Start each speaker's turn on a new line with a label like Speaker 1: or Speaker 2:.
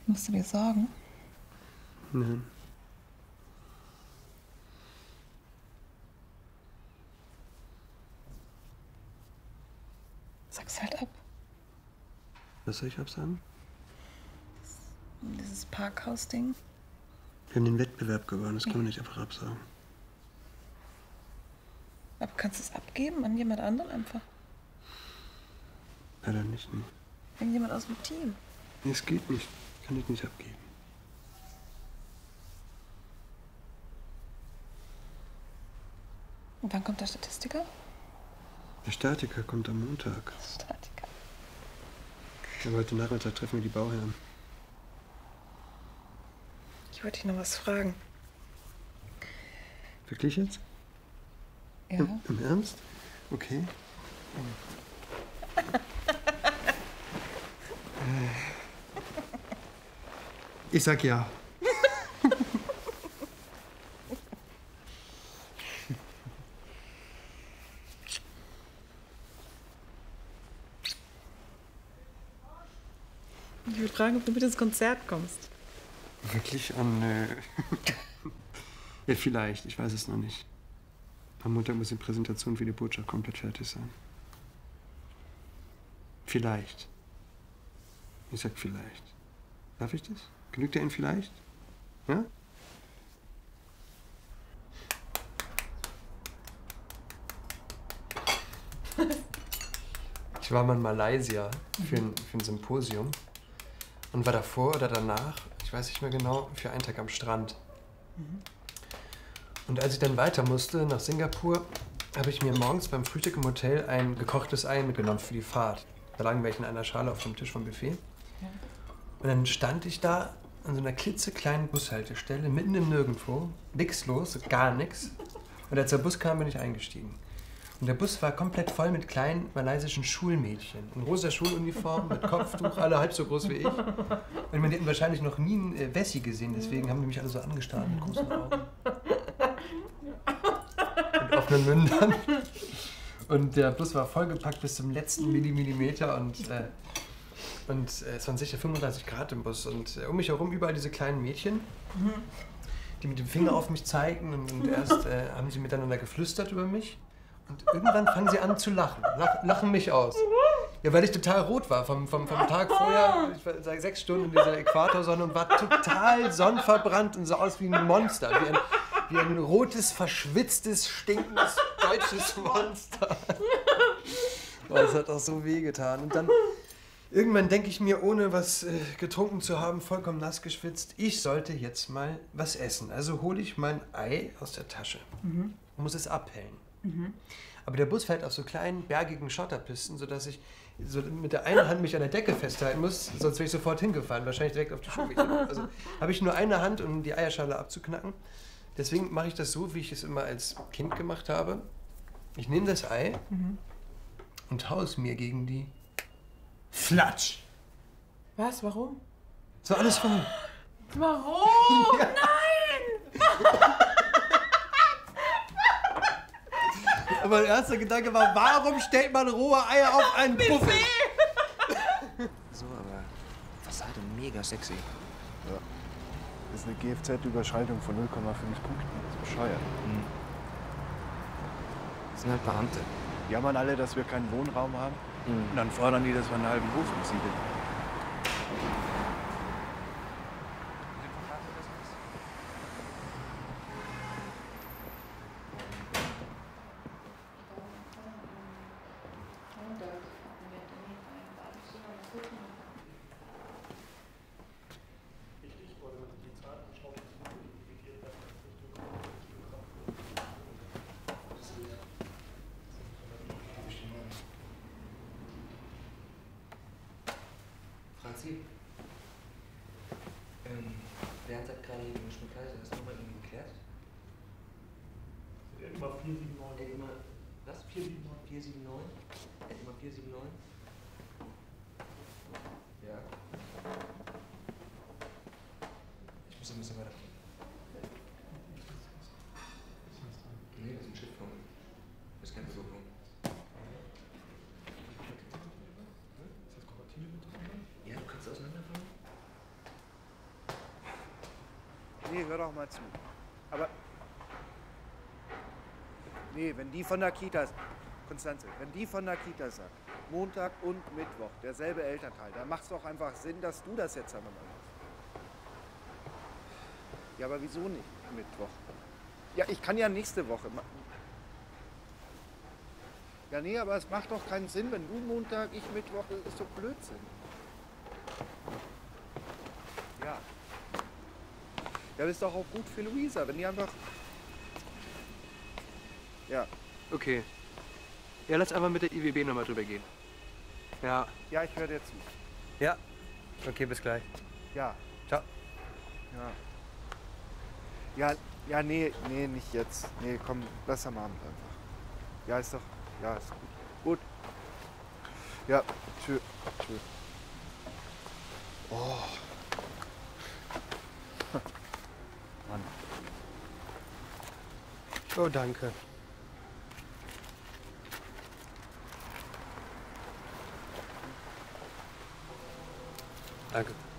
Speaker 1: Musst du dir sorgen?
Speaker 2: Nein.
Speaker 1: Sag's halt ab.
Speaker 2: Was soll ich absagen?
Speaker 1: Dieses Parkhaus-Ding.
Speaker 2: Wir haben den Wettbewerb gewonnen, das kann man nicht einfach absagen.
Speaker 1: Aber kannst du es abgeben an jemand anderen einfach?
Speaker 2: Leider nicht, ne?
Speaker 1: Irgendjemand aus dem Team.
Speaker 2: Nee, es geht nicht. Kann ich nicht abgeben.
Speaker 1: Und wann kommt der Statistiker?
Speaker 2: Der Statiker kommt am Montag.
Speaker 1: Statiker.
Speaker 2: Aber heute Nachmittag treffen wir die Bauherren.
Speaker 1: Ich wollte dich noch was fragen.
Speaker 2: Wirklich jetzt?
Speaker 1: Ja.
Speaker 2: Im Ernst? Okay. Ich sag ja.
Speaker 1: Ich will fragen, ob du mit ins Konzert kommst.
Speaker 2: Wirklich? Oh, nö. Ja, vielleicht. Ich weiß es noch nicht. Am Montag muss die Präsentation für die Botschaft komplett fertig sein. Vielleicht. Ich sag vielleicht. Darf ich das? Genügt dir ein vielleicht? Ja? Ich war mal in Malaysia für ein Symposium und war davor oder danach, ich weiß nicht mehr genau, für einen Tag am Strand. Und als ich dann weiter musste nach Singapur, habe ich mir morgens beim Frühstück im Hotel ein gekochtes Ei mitgenommen für die Fahrt. Da lagen welche in einer Schale auf dem Tisch vom Buffet. Und dann stand ich da an so einer klitzekleinen Bushaltestelle, mitten im Nirgendwo, nix los, gar nichts. Und als der Bus kam, bin ich eingestiegen. Und der Bus war komplett voll mit kleinen malaysischen Schulmädchen. In rosa Schuluniform, mit Kopftuch, alle halb so groß wie ich. Und man hätten wahrscheinlich noch nie einen Wessi gesehen, deswegen haben die mich alle so angestarrt mit großen Augen. Und offenen Mündern. Und der Bus war vollgepackt bis zum letzten Millimeter und es waren sicher 35 Grad im Bus. Und um mich herum überall diese kleinen Mädchen, die mit dem Finger auf mich zeigten und erst haben sie miteinander geflüstert über mich. Und irgendwann fangen sie an zu lachen. Lachen mich aus. Ja, weil ich total rot war vom Tag vorher. Ich war seit 6 Stunden in dieser Äquatorsonne und war total sonnenverbrannt und sah aus wie ein Monster. Wie ein rotes, verschwitztes, stinkendes deutsches Monster. Oh, das hat auch so wehgetan. Und dann irgendwann denke ich mir, ohne was getrunken zu haben, vollkommen nass geschwitzt, ich sollte jetzt mal was essen. Also hole ich mein Ei aus der Tasche und muss es abhellen. Aber der Bus fährt auf so kleinen, bergigen Schotterpisten, sodass ich so mit der einen Hand mich an der Decke festhalten muss, sonst wäre ich sofort hingefallen, wahrscheinlich direkt auf die Schulmädchen. Also habe ich nur eine Hand, um die Eierschale abzuknacken. Deswegen mache ich das so, wie ich es immer als Kind gemacht habe. Ich nehme das Ei und haue es mir gegen die Flatsch.
Speaker 1: Was? Warum?
Speaker 2: So alles voll.
Speaker 1: Warum? Ja. Nein!
Speaker 2: Aber mein erster Gedanke war, warum stellt man rohe Eier auf einen Buffet?
Speaker 3: So, aber Fassade mega sexy.
Speaker 4: Ja. Das ist eine GFZ-Überschreitung von 0,5 Punkten. Das ist bescheuert.
Speaker 3: Das sind halt Beamte.
Speaker 4: Die jammern alle, dass wir keinen Wohnraum haben. Und dann fordern die, dass wir einen halben Hof umsiedeln.
Speaker 3: Franzi, Bernd hat gerade eben mit Kaiser das nochmal irgendwie geklärt.
Speaker 5: Immer 479.
Speaker 3: Immer, was? 479? Immer 479? Ja. Ich muss ein bisschen weiter. Nee, das ist ein Schiffpunkt. Das ist kein Besuchung. Ja, du kannst auseinanderfahren.
Speaker 4: Nee, hör doch mal zu. Aber. Nee, wenn die von der Kita. Konstanze, wenn die von der Kita sagt, Montag und Mittwoch, derselbe Elternteil, dann macht es doch einfach Sinn, dass du das jetzt einmal machst. Ja, aber wieso nicht Mittwoch? Ja, ich kann ja nächste Woche machen. Ja, nee, aber es macht doch keinen Sinn, wenn du Montag, ich Mittwoch, das ist doch Blödsinn. Ja. Ja, das ist doch auch gut für Luisa, wenn die einfach... Ja.
Speaker 2: Okay. Ja, lass einfach mit der IWB nochmal drüber gehen. Ja.
Speaker 4: Ja, ich höre dir zu.
Speaker 2: Ja. Okay, bis gleich.
Speaker 4: Ja.
Speaker 2: Ciao.
Speaker 4: Ja. Ja, nee, nicht jetzt. Nee, komm, lass am Abend einfach. Ja, ist doch... Ja, ist gut. Gut. Ja, tschö. Oh. Mann.
Speaker 2: Oh, danke. Danke.